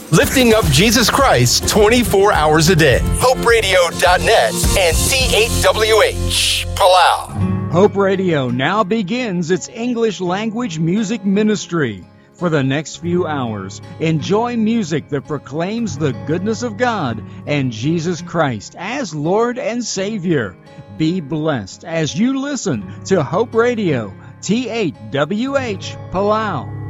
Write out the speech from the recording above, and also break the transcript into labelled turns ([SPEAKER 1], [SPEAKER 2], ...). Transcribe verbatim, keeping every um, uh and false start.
[SPEAKER 1] Lifting up Jesus Christ twenty-four hours a day. hope radio dot net and C eight W H, Palau.
[SPEAKER 2] Hope Radio now begins its English language music ministry. For the next few hours, enjoy music that proclaims the goodness of God and Jesus Christ as Lord and Savior. Be blessed as you listen to Hope Radio, T eight W H, Palau.